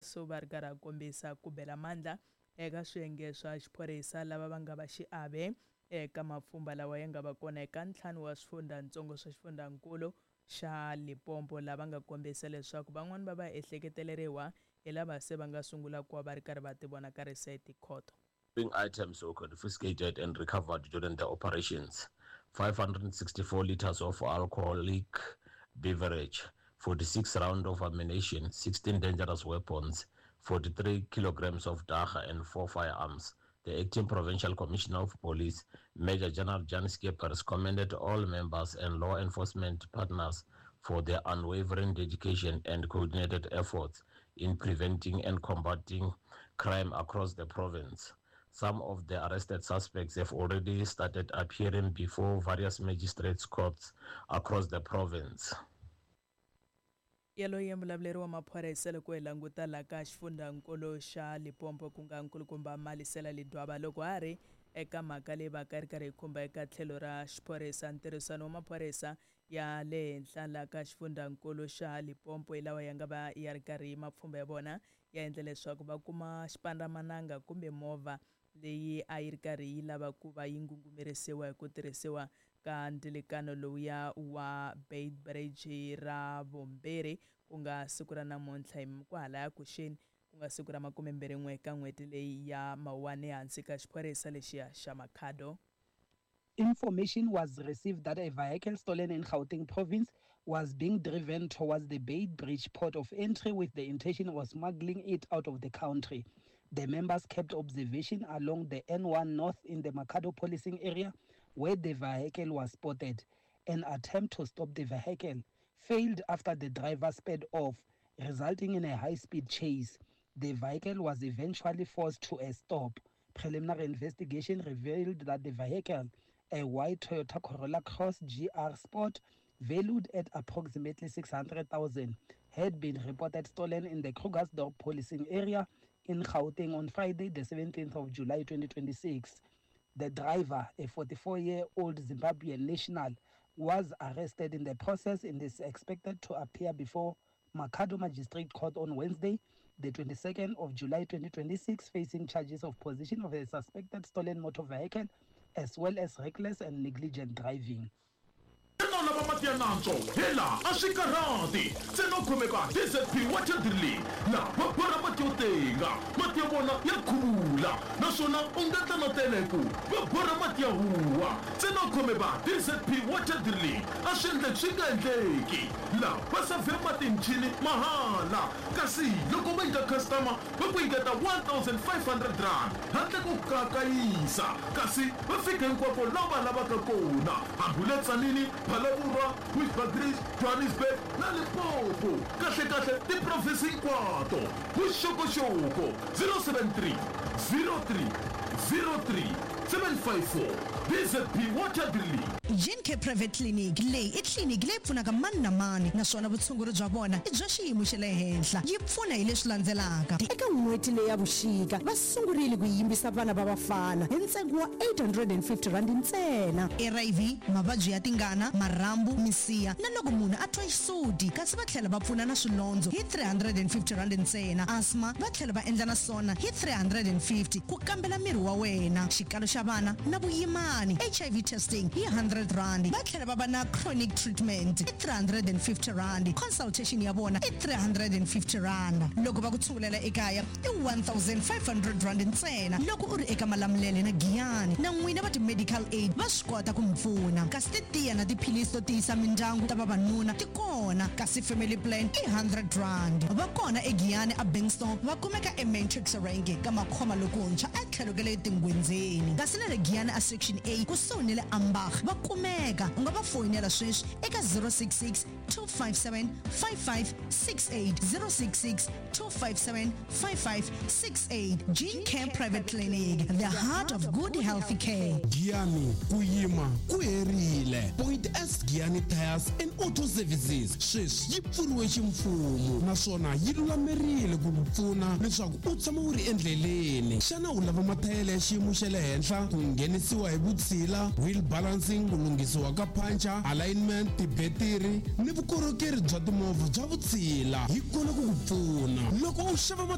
Matsou va ri karhi a kombisa ku bela mandla eka swiyenge swa xiphorisa lava va nga va xiave eka mapfhumba lawa ya nga va kona eka ntlhanu wa swifundzatsongo swa xifundzankulu xa Limpopo lava nga kombisa leswaku van'wani va va ehleketeleriwa hi lava se va nga sungula ku va ri karhi va tivonakarisa etikhoto. Items were confiscated and recovered during the operations. 564 liters of alcoholic beverage, 46 rounds of ammunition, 16 dangerous weapons, 43 kilograms of dagga and 4 firearms. The acting Provincial Commissioner of Police, Major General Jan Skeepers, commended all members and law enforcement partners for their unwavering dedication and coordinated efforts in preventing and combating crime across the province. Some of the arrested suspects have already started appearing before various magistrates' courts across the province. Yaloye mvulavuri wa maphorisa loko hi languta la ka xifundzankulu xa Limpopo ku nga nkulukumba Malisela Lidwaba loko a ri eka mhaka leyi va ka ri karhi hi khumba eka tlhelo ra xiphorisa. Ntirhisano wa maphorisa ya le henhla la ka xifundzankulu xa Limpopo hi lawa ya nga va ya ri karhi mapfhumba ya vona ya endla leswaku va kuma xipandzamananga kumbe movha leyi a yi ri karhi yi lava ku va yi ngungumerisiwa hi ku tirhisiwa ka ndilekano lowuya wa Beitbridge ra vumbirhi ku nga siku ra namuntlha ku halaya kuxeni ku nga siku ra 21 ka n'hweti leyi ya Mawuwani ehansi ka xiphorisa lexiya xa Makhado. Information was received that a vehicle stolen in Gauteng province was being driven towards the Beitbridge port of entry with the intention of smuggling it out of the country. The members kept observation along the N1 North in the Makhado policing area where the vehicle was spotted. An attempt to stop the vehicle failed after the driver sped off, resulting in a high-speed chase. The vehicle was eventually forced to a stop. Preliminary investigation revealed that the vehicle, a white Toyota Corolla Cross GR Sport, valued at approximately 600,000, had been reported stolen in the Krugersdorp policing area in Gauteng on Friday, the 17th of July 2026. The driver, a 44-year-old Zimbabwean national, was arrested in the process and is expected to appear before Makhado Magistrate Court on Wednesday, the 22nd of July 2026, facing charges of possession of a suspected stolen motor vehicle as well as reckless and negligent driving. Lava matiananzo hela ashikarati seno kumeka DZP watadili na wapara matiotenga matiabona yakula nasona ungata noteleku wapara matiahua seno kumeba DZP watadili ashende chingandeki la pasave matinchini mahala kasi loko baita customer bakuigata 1,500 rand hante kukakaisa kasi bafika kwako lava kakona ambulance nini Palabura, with Patrice, Johannesburg, na Limpopo. Kahle, the prophecy kwato. With Shoko 073 03 03 754. DZP Watadili. Jinke Private Clinic leyi I clinic leyi pfunaka mani na mani naswona vutshunguri bya vona I bya xiyimo xa le henhla yi pfuna hi leswi landzelaka. Eka n'hweti leyi ya vuxika va sungurile ku yimbisa vana va vafana hi ntsengo wa 850 rand ntsena. HIV, mavabyi ya tingana, marhambu, misiya na loko munhu a twa xisuti kasi va tlhela va pfuna na swilondzo hi 350 rand ntsena. Asthma va tlhela va endla na sona hi 350 ku kambela miri wa wena. Xikalo xa vana na vuyimani HIV testing hi 100 rand. Va tlhela va va na chronic treatment hi 350 rand. Consultation ya vona hi 350 rand. Loko va ku tshungulela ekaya I 1,500 rand ntsena. Loko u ri eka Malamulele na Giyani na n'wina va ti medical aid va swi kota ku mpfuna. Kasi titiya na tiphilisi to tiyisa mindyangu ta vavanuna ti kona. Kasi family plan I 100 rand. Va kona eGiyani a Bankstone va kumeka eMatrix Serenge ka Makhoma lokuntshwa a tlhelo ka le Tingwenzeni. Kasi na le Giyani a section A kusuhi le Ambach va kumeka u nga va fonela sweswi eka 066 257 5568 066 257 5568. Gene Care Private Clinic, the heart of good healthy care. Giyani kuyima kuherile. Point S Giyani Tires and Auto Services sweswi yi pfuriwe ximfumo naswona yi lulamerile ku pfuna leswaku u tshama u ri endleleni. Xana u lava mathayele ya xiyimo xa le henhla ku nghenisiwa hi vutshila, wheel balancing, ku lunghisiwa ka puncher, alignment, tibetiri ni vukorhokeri bya timovha bya vutshila hi kona ku ku pfuna. Loko u xava